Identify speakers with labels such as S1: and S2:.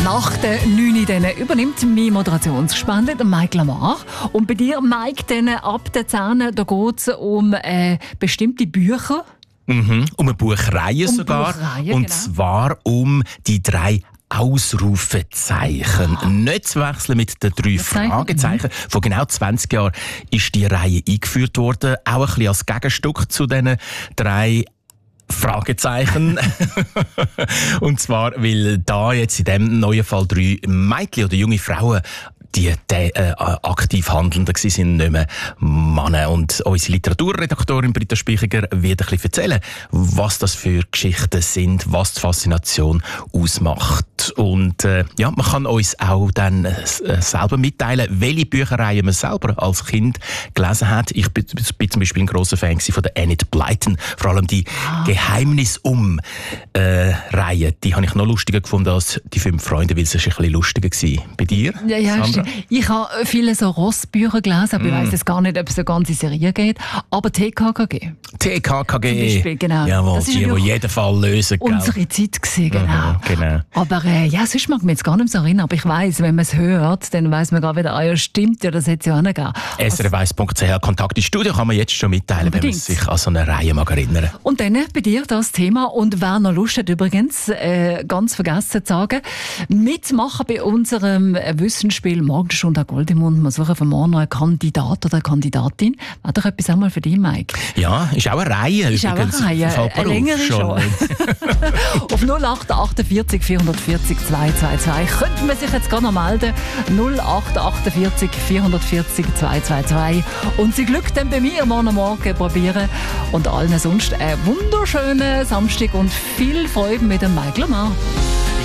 S1: Nach der 9 dann übernimmt mein Moderationsgespann, der Mike Lamar. Und bei dir, Mike, dann ab der 10 da geht es um bestimmte Bücher.
S2: Um eine Buchreihe sogar. Und zwar um die 3 Ausrufezeichen. Nicht zu wechseln mit den 3 Fragezeichen. Vor genau 20 Jahren ist die Reihe eingeführt worden. Auch ein bisschen als Gegenstück zu diesen 3 Fragezeichen. Und zwar, weil da jetzt in diesem neuen Fall 3 Mädchen oder junge Frauen die aktiv Handelnden waren, nicht mehr Männer. Und unsere Literaturredaktorin Britta Spichiger wird ein bisschen erzählen, was das für Geschichten sind, was die Faszination ausmacht. Und man kann uns auch dann selber mitteilen, welche Bücherreihen man selber als Kind gelesen hat. Ich bin zum Beispiel ein grosser Fan von der Enid Blyton. Vor allem die Geheimnis Reihe. Die habe ich noch lustiger gefunden als die 5 Freunde, weil es ein bisschen lustiger war. Bei dir?
S1: Ja, ich habe viele so Rossbücher gelesen, aber ich weiss jetzt gar nicht, ob es eine ganze Serie geht. Aber TKKG.
S2: TKKG.
S1: Zum Beispiel, genau.
S2: Jawohl, die jeden Fall lösen.
S1: Unsere Zeit gewesen, genau.
S2: Genau.
S1: Aber sonst mag ich mich jetzt gar nicht mehr so erinnern. Aber ich weiss, wenn man es hört, dann weiss man gar wieder, ja, stimmt, ja, das hätte es ja auch nicht gegeben.
S2: srf1.ch Kontakt ins Studio kann man jetzt schon mitteilen, wenn man sich an so eine Reihe mag erinnern.
S1: Und dann bei dir das Thema. Und wer noch Lust hat, übrigens, ganz vergessen zu sagen, mitmachen bei unserem Wissensspiel Morgenstunde Goldemund. Wir suchen von morgen noch einen Kandidat oder eine Kandidatin. Wäre doch etwas einmal für dich, Mike?
S2: Ja, ist auch eine Reihe.
S1: Ist übrigens. Auch eine Reihe. Eine längere schon. Auf 0848 440 222 könnten wir sich jetzt gerne noch melden. 0848 440 222. Und Sie Glück dann bei mir morgen probieren. Und allen sonst einen wunderschönen Samstag und viel Freude mit dem Mike Lamar.